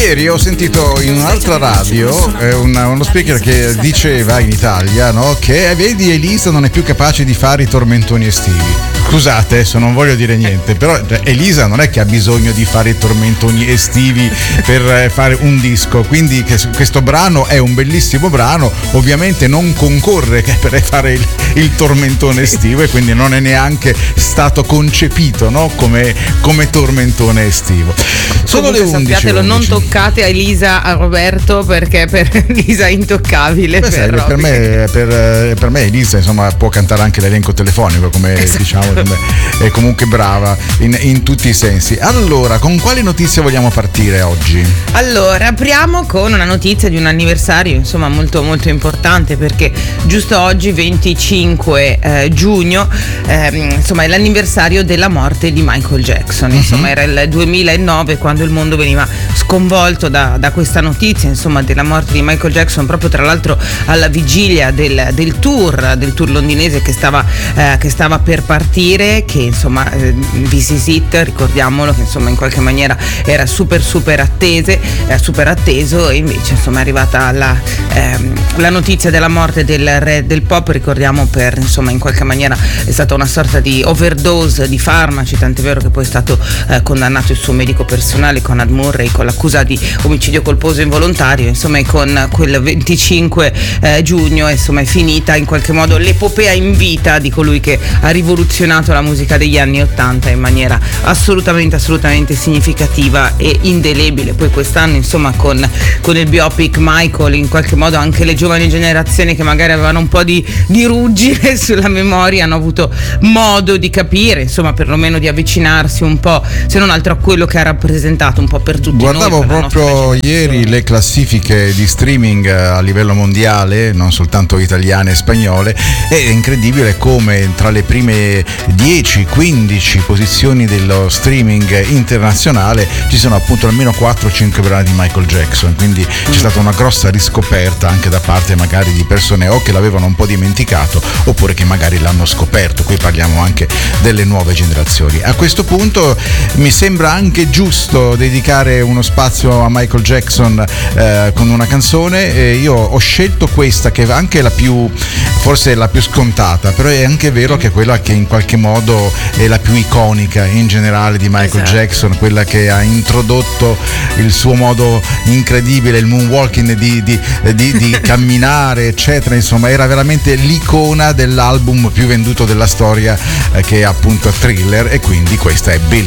Ieri ho sentito in un'altra radio uno speaker che diceva in Italia, no, che vedi Elisa non è più capace di fare i tormentoni estivi. Scusate, adesso non voglio dire niente, però Elisa non è che ha bisogno di fare i tormentoni estivi per fare un disco, quindi questo brano è un bellissimo brano, ovviamente non concorre per fare il tormentone estivo e quindi non è neanche stato concepito, no, come tormentone estivo. Sono le 11. Sappiatelo, non toccate a Elisa, a Roberto, perché per Elisa è intoccabile. Per me Elisa, insomma, può cantare anche l'elenco telefonico, come diciamo, è comunque brava in tutti i sensi. Allora, con quali notizie vogliamo partire oggi? Allora, apriamo con una notizia di un anniversario, insomma, molto molto importante, perché giusto oggi, 25 giugno, insomma, è l'anniversario della morte di Michael Jackson. Insomma, era il 2009 quando il mondo veniva sconvolto da questa notizia, insomma, della morte di Michael Jackson, proprio tra l'altro alla vigilia del tour londinese che stava per partire, che insomma This Is It, ricordiamolo, che insomma in qualche maniera era super atteso, e invece insomma è arrivata la notizia della morte del re del pop. Ricordiamo, insomma, in qualche maniera è stata una sorta di overdose di farmaci, tant'è vero che poi è stato condannato il suo medico personale, Conrad Murray, con l'accusa di omicidio colposo involontario. Insomma, e con quel 25 giugno insomma è finita in qualche modo l'epopea in vita di colui che ha rivoluzionato la musica degli anni '80 in maniera assolutamente significativa e indelebile. Poi quest'anno, insomma, con il biopic Michael, in qualche modo anche le giovani generazioni che magari avevano un po' di ruggine sulla memoria hanno avuto modo di capire, insomma, perlomeno di avvicinarsi un po', se non altro, a quello che ha rappresentato un po' per tutti noi. Guardavo proprio ieri le classifiche di streaming a livello mondiale, non soltanto italiane e spagnole, è incredibile come tra le prime 10-15 posizioni dello streaming internazionale ci sono appunto almeno 4-5 brani di Michael Jackson, quindi c'è stata una grossa riscoperta anche da parte magari di persone o che l'avevano un po' dimenticato oppure che magari l'hanno scoperto. Qui parliamo anche delle nuove generazioni. A questo punto mi sembra anche giusto dedicare uno spazio a Michael Jackson con una canzone. Io ho scelto questa, che è anche forse la più scontata, però è anche vero che è quella che in qualche modo è la più iconica in generale di Michael Jackson, quella che ha introdotto il suo modo incredibile, il moonwalking di camminare, eccetera. Insomma, era veramente l'icona dell'album più venduto della storia, che è appunto Thriller, e quindi questa è Believe.